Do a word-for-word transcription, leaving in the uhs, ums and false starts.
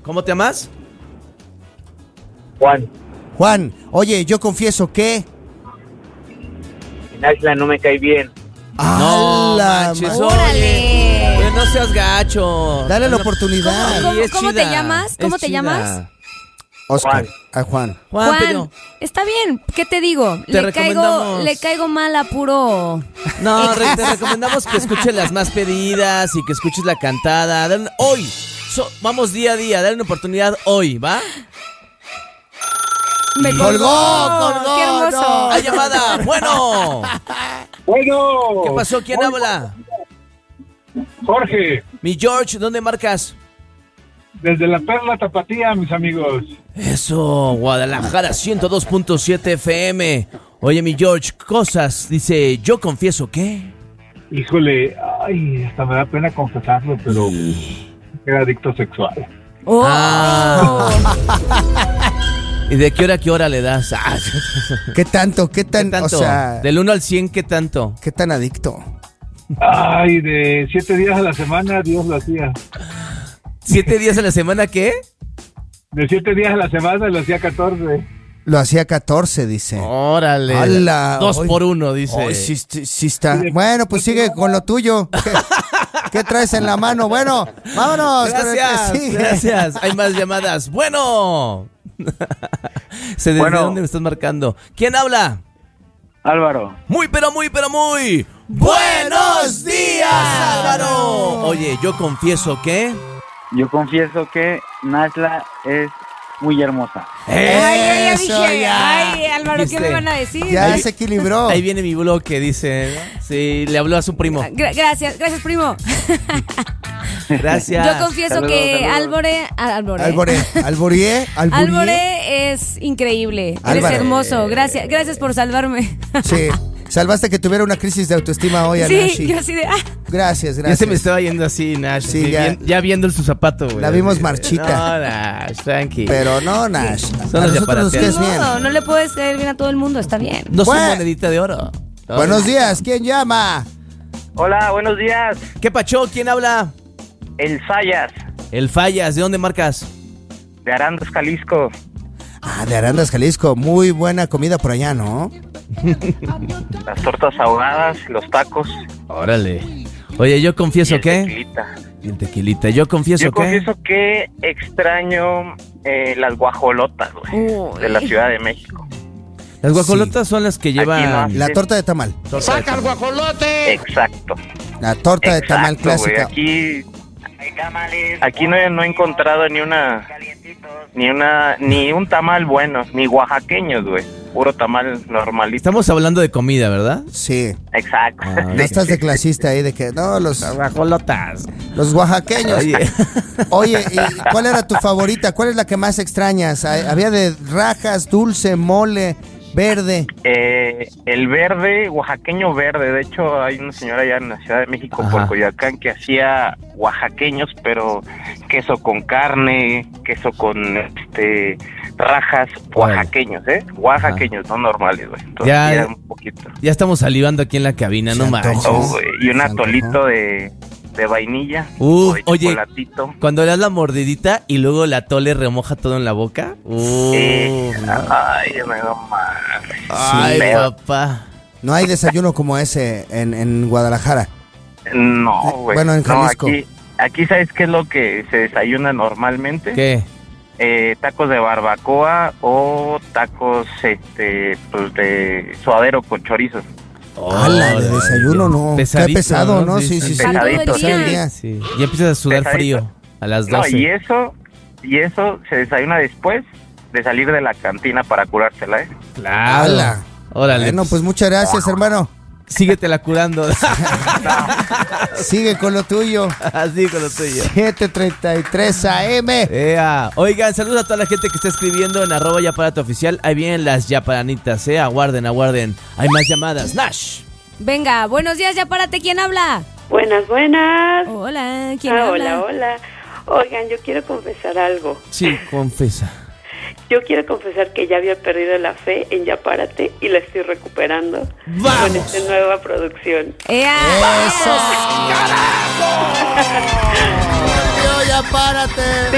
¿Cómo te llamas? Juan. Juan, oye, yo confieso que... Naxla no me cae bien. No, ¡Hala, manches, ma- oye. Pues no seas gacho. Dale la No, oportunidad. sí, ¿Cómo- es cómo te chida, llamas? ¿Cómo es te chida. llamas? Oscar, Juan. a Juan. Juan, Juan, pero... está bien, ¿qué te digo? Te le caigo, recomendamos- le caigo mal a puro... No, re- te recomendamos que escuches las más pedidas y que escuches la cantada. Dale un- Hoy, so- vamos día a día, dale una oportunidad hoy, ¿va? Me Colgó, colgó, ¡Qué hermoso! no. ¡Hay llamada! ¡Bueno! Bueno. ¿Qué pasó? ¿Quién habla? Jorge, Mi George, ¿dónde marcas? desde la Perla Tapatía, mis amigos. Eso, Guadalajara ciento dos punto siete F M. Oye, mi George, cosas, dice, yo confieso que... Híjole, ay, hasta me da pena confesarlo, pero era adicto sexual. Oh. Ah. ¿Y de qué hora a qué hora le das? Ah, ¿Qué tanto? ¿Qué ¿qué tan, tanto? o sea, Del uno al cien, ¿qué tanto? qué tan adicto? Ay, de siete días a la semana, Dios lo hacía. ¿Siete días a la semana qué? De siete días a la semana lo hacía catorce. Lo hacía catorce, dice. Órale. ¡Hala! Dos Hoy- por uno, dice. Hoy sí, sí, sí está. Bueno, pues sigue con lo tuyo. ¿Qué, qué traes en la mano? Bueno, vámonos. con el que Gracias, sigue. gracias. Hay más llamadas. Bueno. ¿Se ¿Desde Bueno. dónde me estás marcando? ¿Quién habla? Álvaro. Muy, pero muy, pero muy. ¡Buenos días, Álvaro! Oye, yo confieso que... Yo confieso que Naxla es muy hermosa. Ay, ay, ya Eso, dije, ya. ay, Álvaro, ¿qué ¿Viste? me van a decir? Ya Ahí- se equilibró. Ahí viene mi bloque, dice. ¿no? Sí, le habló a su primo. Gra- gracias, gracias, primo. Gracias. Yo confieso Saludos, que saludos. Álvore, Álvore, Álvore, Alborié, Alborié. Álvore es increíble. Eres Álvaro. hermoso. Gracias, gracias por salvarme. Sí, salvaste que tuviera una crisis de autoestima hoy a Sí, Nashi. yo así de ah, Gracias, Ya gracias. se me estaba yendo así, Nash. Sí, así, ya. bien- ya viendo en su zapato, güey. La vimos Así, marchita. No, Nash, tranqui. Pero no, Nash. Son A los nosotros nos aparateros. caes bien. no, no le puedes caer bien a todo el mundo, está bien. No soy Bue- monedita de oro. No. Buenos días, ¿quién llama? Hola, buenos días. ¿Qué pacho? ¿Quién habla? El Sayas, El Fallas. ¿De dónde marcas? de Arandas, Jalisco. Ah, de Arandas, Jalisco. Muy buena comida por allá, ¿no? Las tortas ahogadas, los tacos. Órale. Oye, yo confieso y el que... tequilita. Y el tequilita. Yo confieso Yo que... confieso que extraño eh, las guajolotas, güey, Uy. de la Ciudad de México. Las guajolotas son las que llevan... no. La Sí. torta de tamal. torta de tamal. Exacto. La torta de tamal Exacto, güey. clásica. Aquí, aquí no, he- no he encontrado ni una, ni una, ni un tamal bueno, ni oaxaqueños, güey. Puro tamal normalito. Estamos hablando de comida, ¿verdad? Sí. Exacto. Ah, No estás de clasista ahí de que no, los, Guajolotas. los oaxaqueños. Oye. Oye, ¿y cuál era tu favorita? ¿Cuál es la que más extrañas? Hay- Había de rajas, dulce, mole, verde. Eh, el verde, oaxaqueño verde. De hecho, hay una señora allá en la Ciudad de México, Ajá. por Coyoacán, que hacía oaxaqueños, pero queso con carne, queso con este rajas oaxaqueños, ¿eh? Oaxaqueños, no normales, güey. Entonces, Ya- sí era un poquito. Ya estamos salivando aquí en la cabina, Se no antoja. manches. Oh, güey, y un Se atolito de, de vainilla Uh, o de oye. chocolatito. Cuando le das la mordidita y luego la tole remoja todo en la boca. Uh, Eh, no. ay, ya me da mal. Ay, pero- papá. No hay desayuno como ese en, en Guadalajara. No, güey. Bueno, en No, Jalisco. aquí, aquí, ¿sabes qué es lo que se desayuna normalmente? ¿Qué? Eh, tacos de barbacoa o tacos este pues de suadero con chorizo. ¡Hala! De desayuno no. Pesadito, Qué pesado, ¿no? Sí, sí, sí. Pesadito, Todo el día. Sí. Ya empiezas a sudar Pesadito. frío a las No, doce. y eso y eso se desayuna después de salir de la cantina para curársela, ¿eh? Claro. ¡Hala! Órale. Bueno, pues muchas gracias, hermano. Síguetela curando. Sigue con lo tuyo. Así con lo tuyo. siete treinta y tres A M. Ea. Oigan, saludos a toda la gente que está escribiendo en arroba Yaparate Oficial. Ahí vienen las yaparanitas, eh. Aguarden, aguarden. Hay más llamadas. Nash. Venga, buenos días, ya párate, ¿quién habla? Buenas, buenas. Hola, ¿quién Ah, habla? hola, hola. Oigan, yo quiero confesar algo. Sí, confesa. Yo quiero confesar que ya había perdido la fe en Ya Párate y la estoy recuperando ¡Vamos! con esta nueva producción. ¡Ea! ¡Eso! ¡Carajo! Tío, ya párate.